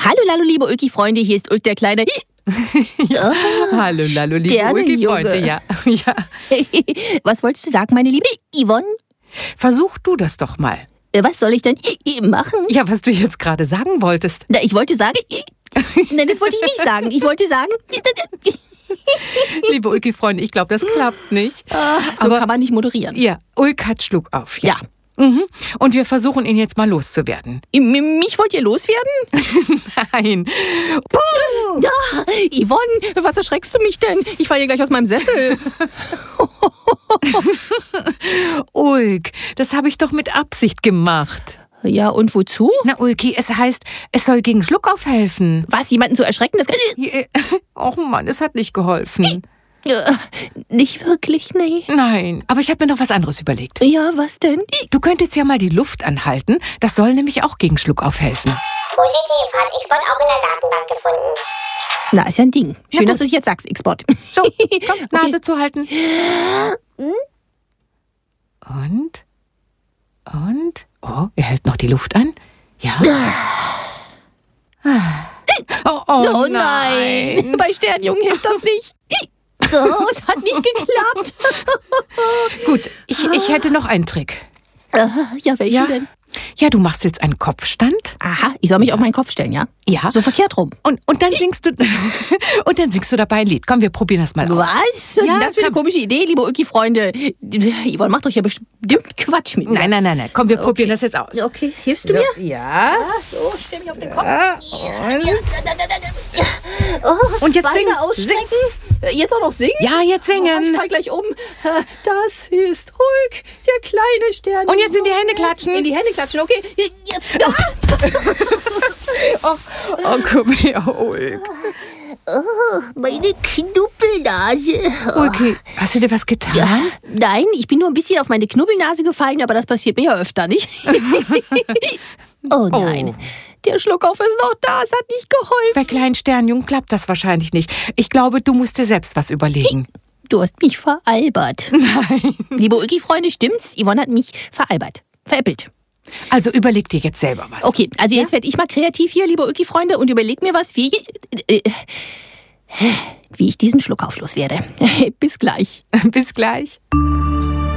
Hallo, Lalo, liebe Ulki-Freunde, hier ist Ulk der Kleine. Ja. Hallo, Lalo, liebe Ulki-Freunde. Ja. Was wolltest du sagen, meine liebe Yvonne? Versuch du das doch mal. Was soll ich denn machen? Ja, was du jetzt gerade sagen wolltest. Na, ich wollte sagen... Nein, das wollte ich nicht sagen. Ich wollte sagen... Liebe Ulki-Freunde, ich glaube, das klappt nicht. So kann man nicht moderieren. Ja, Ulk hat Schluck auf. Ja. Mhm. Und wir versuchen, ihn jetzt mal loszuwerden. Mich wollt ihr loswerden? Nein. Ja, Yvonne, was erschreckst du mich denn? Ich falle hier gleich aus meinem Sessel. Ulk, das habe ich doch mit Absicht gemacht. Ja, und wozu? Na, Ulki, es heißt, es soll gegen Schluckauf helfen. Was, jemanden zu erschrecken? Das Och Mann, es hat nicht geholfen. Nicht wirklich, nee. Nein, aber ich habe mir noch was anderes überlegt. Ja, was denn? Du könntest ja mal die Luft anhalten. Das soll nämlich auch gegen Schluckauf helfen. Positiv, hat Xbot auch in der Datenbank gefunden. Na, ist ja ein Ding. Schön, dass du es jetzt sagst, Xbot. So, komm, Nase zuhalten. Und? Oh, er hält noch die Luft an. Ja. Oh nein. Bei Sternjungen hilft das nicht. Oh, es hat nicht geklappt. Gut, ich hätte noch einen Trick. Ja, welchen denn? Ja, du machst jetzt einen Kopfstand. Aha, ich soll mich auf meinen Kopf stellen, ja? Ja. So verkehrt rum. Und dann singst du dabei ein Lied. Komm, wir probieren das mal aus. Was? Was ist denn das für eine komische Idee, liebe Ulki-Freunde? Yvonne macht doch ja bestimmt Quatsch mit mir. Nein. Komm, wir probieren das jetzt aus. Okay, hilfst du mir? Ja. So, ich stell mich auf den Kopf. Und jetzt singen. Ausstrecken. Jetzt auch noch singen? Ja, jetzt Ich singen. fall gleich um. Das ist Hulk, der kleine Stern. Und jetzt in die Hände klatschen. In die Hände klatschen, okay. Oh, komm her, Ulk. Meine Knubbelnase. Ulki, hast du dir was getan? Ja, nein, ich bin nur ein bisschen auf meine Knubbelnase gefallen, aber das passiert mir ja öfter, nicht? Oh nein, der Schluckauf ist noch da, es hat nicht geholfen. Bei kleinen Sternjungen klappt das wahrscheinlich nicht. Ich glaube, du musst dir selbst was überlegen. Du hast mich veralbert. Nein. Liebe Ulki-Freunde, stimmt's? Yvonne hat mich veräppelt. Also überleg dir jetzt selber was. Okay, also jetzt werde ich mal kreativ hier, liebe Ulki-Freunde, und überleg mir was, wie ich diesen Schluckauf loswerde. Bis gleich. Bis gleich.